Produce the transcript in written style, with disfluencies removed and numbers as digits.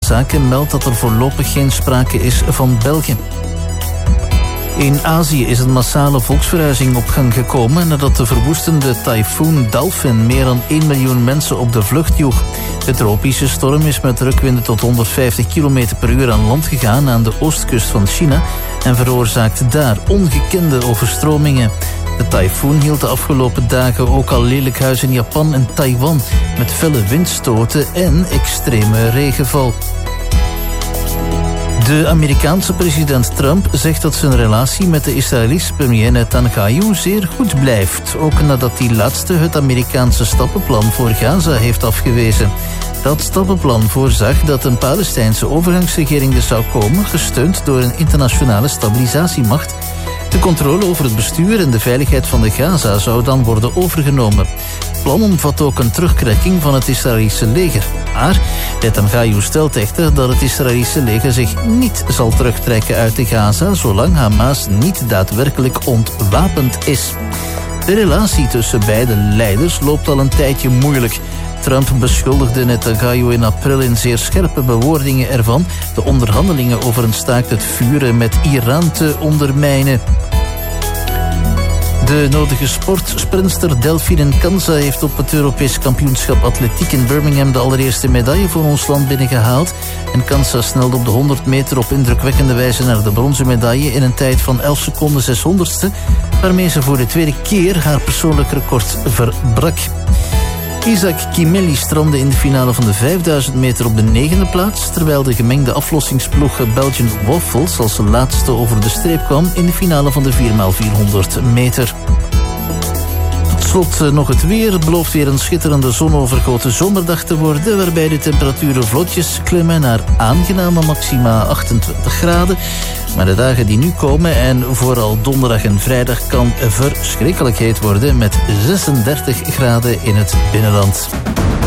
Zaken meldt dat er voorlopig geen sprake is van België. In Azië is een massale volksverhuizing op gang gekomen nadat de verwoestende tyfoon Dolphin meer dan 1 miljoen mensen op de vlucht joeg. De tropische storm is met drukwinden tot 150 km per uur aan land gegaan aan de oostkust van China en veroorzaakte daar ongekende overstromingen. De tyfoon hield de afgelopen dagen ook al lelijk huis in Japan en Taiwan met felle windstoten en extreme regenval. De Amerikaanse president Trump zegt dat zijn relatie met de Israëlische premier Netanyahu zeer goed blijft, ook nadat die laatste het Amerikaanse stappenplan voor Gaza heeft afgewezen. Dat stappenplan voorzag dat een Palestijnse overgangsregering er zou komen, gesteund door een internationale stabilisatiemacht. De controle over het bestuur en de veiligheid van de Gaza zou dan worden overgenomen. Het plan omvat ook een terugtrekking van het Israëlische leger. Maar Netanyahu stelt echter dat het Israëlische leger zich niet zal terugtrekken uit de Gaza zolang Hamas niet daadwerkelijk ontwapend is. De relatie tussen beide leiders loopt al een tijdje moeilijk. Trump beschuldigde Netanyahu in april in zeer scherpe bewoordingen ervan de onderhandelingen over een staakt het vuren met Iran te ondermijnen. De nodige sportsprinster Delphine Kansa heeft op het Europees kampioenschap atletiek in Birmingham de allereerste medaille voor ons land binnengehaald. En Kansa snelde op de 100 meter op indrukwekkende wijze naar de bronzen medaille in een tijd van 11 seconden 600ste, waarmee ze voor de tweede keer haar persoonlijk record verbrak. Isaac Kimeli strandde in de finale van de 5000 meter op de 9e plaats, terwijl de gemengde aflossingsploeg Belgian Waffles als laatste over de streep kwam in de finale van de 4x400 meter. Tot slot nog het weer. Het belooft weer een schitterende zonovergoten zomerdag te worden, waarbij de temperaturen vlotjes klimmen naar aangename maxima 28 graden. Maar de dagen die nu komen en vooral donderdag en vrijdag kan verschrikkelijk heet worden met 36 graden in het binnenland.